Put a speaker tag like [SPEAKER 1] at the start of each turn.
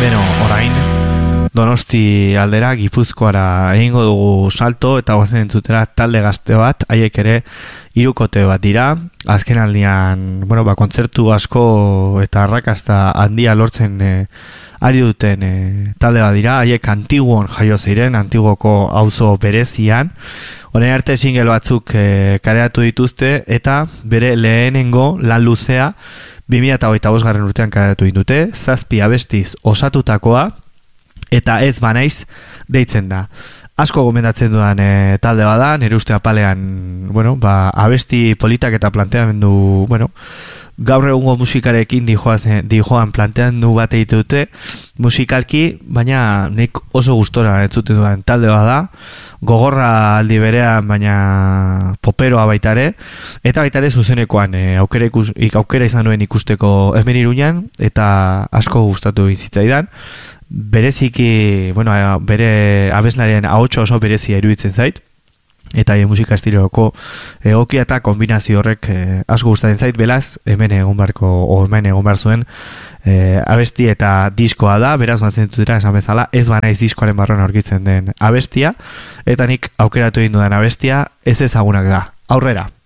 [SPEAKER 1] Beno, orain Donosti aldera, Gipuzkoara egingo dugu salto eta goazen entzutera talde gazte bat, haiek ere hirukote bat dira. Azken aldian, kontzertu asko eta arrakasta handia lortzen ari duten talde bat dira. Haiek Antiguon jaio ziren, Antiguoko auzo berezian. Honen arte single batzuk kareatu dituzte eta bere lehenengo lan luzea 2025 urtean kareatu ditute, 7 abestiz osatutakoa eta ez banaiz deitzen da. Asko gomendatzen dudan talde bada, nire uste apalean, abesti politak eta planteamendu, gaur egungo musikarekin dijoan planteamendu bat egite dute musikalki, baina nik oso gustora entzuten dudan talde bada, gogorra aldi berean, baina poperoa baitare, eta baitare zuzenekoan aukera izan nuen ikusteko hemen Iruñan, eta asko gustatu bizitzaidan. Bereziki, bere abeslariaren ahotsa oso berezia iruditzen zait, eta musika estiloko egokia eta kombinazio horrek asko gustatzen zait, belaz hemen egon behar zuen abesti eta diskoa da, beraz mazentutera esan bezala, ez banaiz diskoaren barruan aurkitzen den abestia, eta nik aukeratu egin dudan abestia ez ezagunak da. Aurrera!